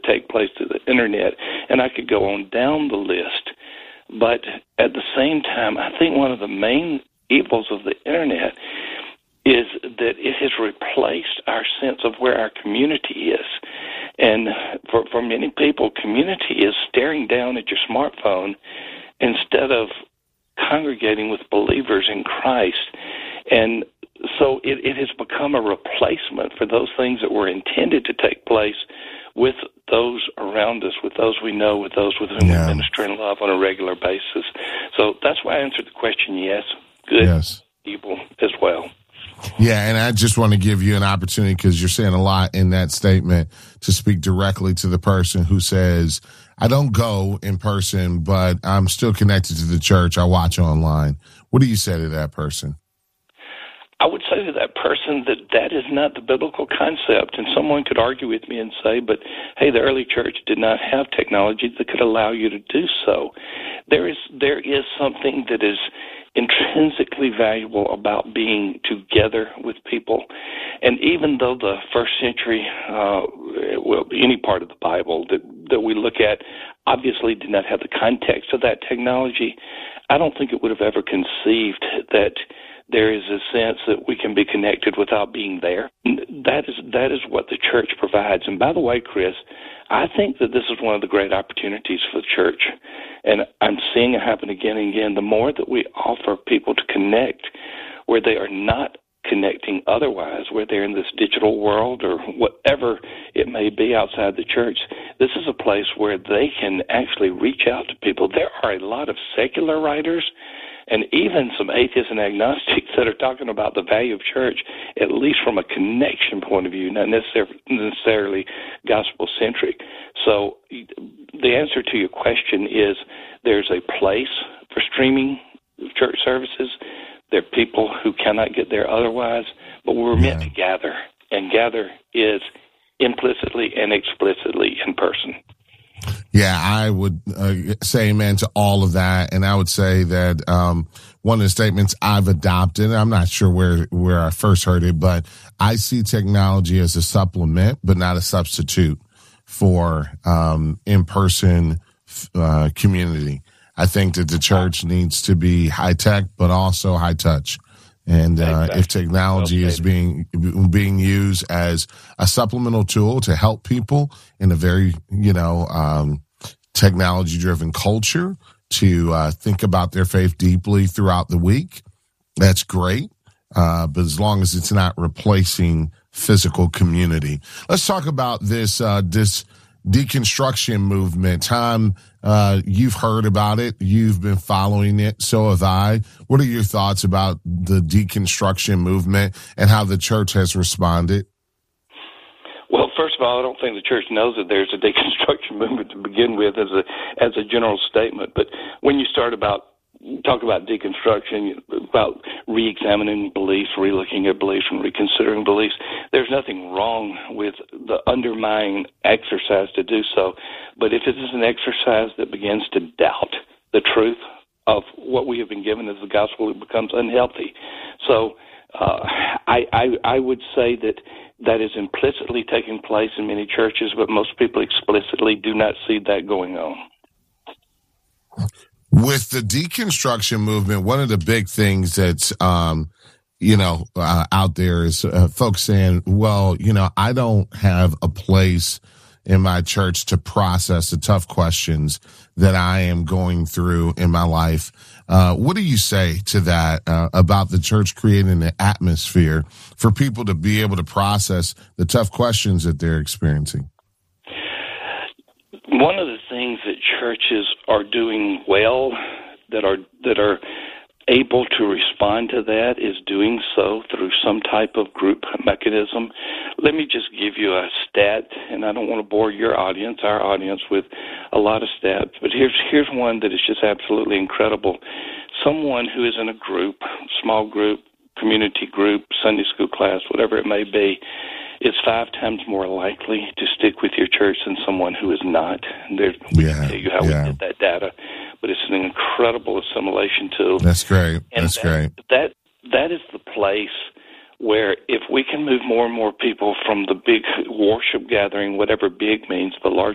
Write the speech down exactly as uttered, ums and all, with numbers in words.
take place through the internet, and I could go on down the list. But at the same time, I think one of the main evils of the internet is that it has replaced our sense of where our community is. And for, for many people, community is staring down at your smartphone instead of congregating with believers in Christ. And so it, it has become a replacement for those things that were intended to take place with those around us, with those we know, with those with whom yeah. we minister in love on a regular basis. So that's why I answered the question, yes, good, yes. evil as well. Yeah, and I just want to give you an opportunity, because you're saying a lot in that statement, to speak directly to the person who says, I don't go in person, but I'm still connected to the church. I watch online. What do you say to that person? I would say to that person that that is not the biblical concept. And someone could argue with me and say, but, hey, the early church did not have technology that could allow you to do so. There is there is something that is intrinsically valuable about being together with people. And even though the first century, uh, well, any part of the Bible that, that we look at obviously did not have the context of that technology, I don't think it would have ever conceived that there is a sense that we can be connected without being there. That is that is what the church provides. And by the way, Chris, I think that this is one of the great opportunities for the church. And I'm seeing it happen again and again. The more that we offer people to connect where they are not connecting otherwise, where they're in this digital world or whatever it may be outside the church, this is a place where they can actually reach out to people. There are a lot of secular writers and even some atheists and agnostics that are talking about the value of church, at least from a connection point of view, not necessarily, necessarily gospel-centric. So the answer to your question is there's a place for streaming church services. There are people who cannot get there otherwise, but we're meant yeah. to gather, and gather is implicitly and explicitly in person. Yeah, I would uh, say amen to all of that. And I would say that um, one of the statements I've adopted, I'm not sure where, where I first heard it, but I see technology as a supplement, but not a substitute for um, in-person uh, community. I think that the church needs to be high-tech, but also high-touch. And uh, exactly. if technology okay. is being being used as a supplemental tool to help people in a very, you know, um, technology-driven culture to uh, think about their faith deeply throughout the week, that's great. Uh, but as long as it's not replacing physical community. Let's talk about this uh, this deconstruction movement. Tom, uh, you've heard about it. You've been following it. So have I. What are your thoughts about the deconstruction movement and how the church has responded? Well, first of all, I don't think the church knows that there's a deconstruction movement to begin with as a as a general statement. But when you start about talk about deconstruction, about re-examining beliefs, re-looking at beliefs, and reconsidering beliefs, there's nothing wrong with the underlying exercise to do so. But if it is an exercise that begins to doubt the truth of what we have been given as the gospel, it becomes unhealthy. So uh, I, I, I would say that that is implicitly taking place in many churches, but most people explicitly do not see that going on. With the deconstruction movement, one of the big things that's, um, you know, uh, out there is uh, folks saying, well, you know, I don't have a place in my church to process the tough questions that I am going through in my life. Uh, what do you say to that uh, about the church creating an atmosphere for people to be able to process the tough questions that they're experiencing? One of the things that churches are doing well, that are that are able to respond to that, is doing so through some type of group mechanism. Let me just give you a stat, and I don't want to bore your audience, our audience, with a lot of stats, but here's here's one that is just absolutely incredible. Someone who is in a group, small group, community group, Sunday school class, whatever it may be, is five times more likely to stick with your church than someone who is not. There, we yeah, can tell you how yeah. we get that data, but it's an incredible assimilation tool. That's great. And That's that, great. That that is the place where if we can move more and more people from the big worship gathering, whatever big means, the large